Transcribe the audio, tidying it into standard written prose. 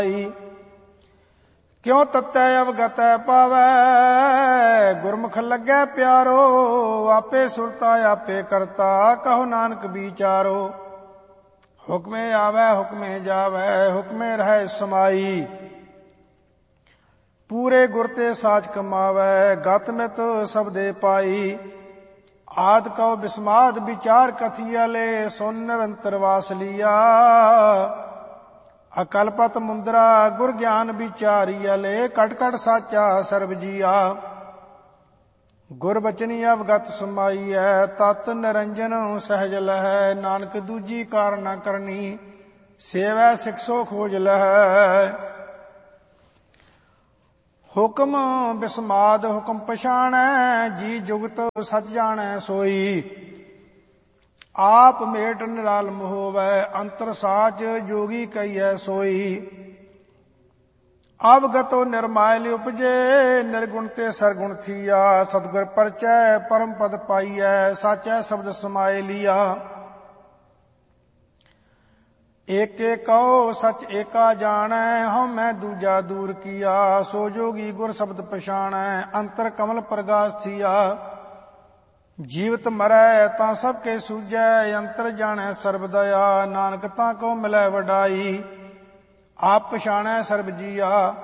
क्यों तत्तै अवगतै पावै गुरमुख लगै प्यारो। आपे सुरता आपे करता कहो नानक बिचारो। हुक्मे आवै हुक्मे जावै हुक्मे रहै समाई। पूरे गुर ते साच कमावै गत मित सबदे पाई। आद कौ बिस्माद विचार कथिया ले सुन निरंतर वास लिया। अकलपत मुंदरा गुर ज्ञान विचारिया ले कट कट साचा सर्ब जिया। गुर बचनी अवगत समाई है तत निरंजन सहज लह। नानक दूजी कार न करनी सेवै सिखसो खोज लह। हुक्म बिस्माद हुक्म पछाणै जी जुगत सच जाणै सोई। आप मेट निरालम होवै अंतर साच जोगी कहियै सोई। अवगतो निर्मायल उपजे निर्गुण ते सरगुण थिया। सतगुर परचै परम पद पाइयै साचै शब्द समाय लिया। एक कहो सच एका जाणै हਉ मैं दूजा दूर किया। सो जोगी गुर शब्द पछाणै अंतर कमल प्रगास थिया। जीवत मरै तां सब के सूझै अंतर जाणै सर्ब दया। नानक तां को मिलै वਡਾਈ आप पछाणै सर्ब जिया।